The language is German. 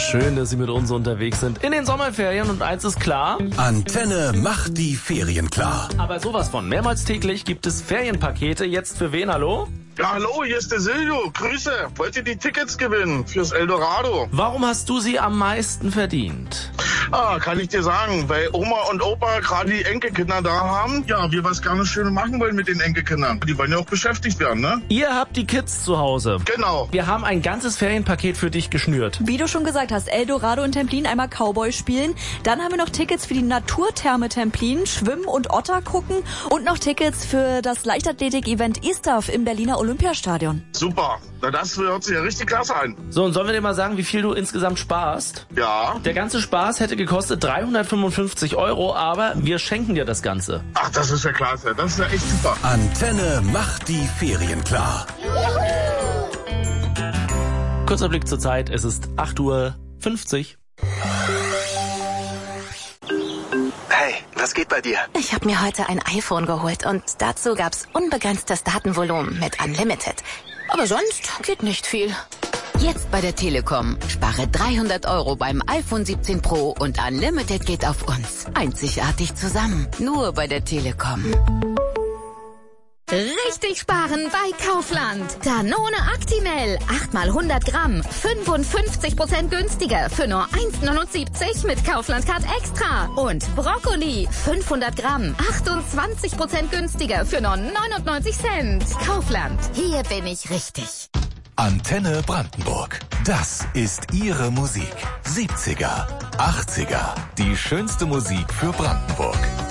Schön, dass Sie mit uns unterwegs sind in den Sommerferien und eins ist klar. Antenne macht die Ferien klar. Aber sowas von. Mehrmals täglich gibt es Ferienpakete. Jetzt für wen, hallo? Ja, hallo, hier ist der Silvio. Grüße. Wollt ihr die Tickets gewinnen fürs Eldorado? Warum hast du sie am meisten verdient? Kann ich dir sagen, weil Oma und Opa gerade die Enkelkinder da haben. Ja, wir was gerne Schönes machen wollen mit den Enkelkindern. Die wollen ja auch beschäftigt werden, ne? Ihr habt die Kids zu Hause. Genau. Wir haben ein ganzes Ferienpaket für dich geschnürt. Wie du schon gesagt hast, Eldorado in Templin einmal Cowboy spielen. Dann haben wir noch Tickets für die Naturtherme Templin, Schwimmen und Otter gucken. Und noch Tickets für das Leichtathletik-Event ISTAF im Berliner Olympiastadion. Super. Na, das hört sich ja richtig klasse an. So, und sollen wir dir mal sagen, wie viel du insgesamt sparst? Ja. Der ganze Spaß hätte gekostet 355 €, aber wir schenken dir das Ganze. Ach, das ist ja klasse. Das ist ja echt super. Antenne macht die Ferien klar. Kurzer Blick zur Zeit, es ist 8:50 Uhr. Hey, was geht bei dir? Ich habe mir heute ein iPhone geholt und dazu gab's unbegrenztes Datenvolumen mit Unlimited. Aber sonst geht nicht viel. Jetzt bei der Telekom. Spare 300 € beim iPhone 17 Pro und Unlimited geht auf uns. Einzigartig zusammen. Nur bei der Telekom. Richtig sparen bei Kaufland. Danone Actimel. 8 mal 100 Gramm. 55% günstiger für nur 1,79 mit Kaufland Card Extra. Und Brokkoli. 500 Gramm. 28% günstiger für nur 99 Cent. Kaufland. Hier bin ich richtig. Antenne Brandenburg. Das ist Ihre Musik. 70er, 80er. Die schönste Musik für Brandenburg.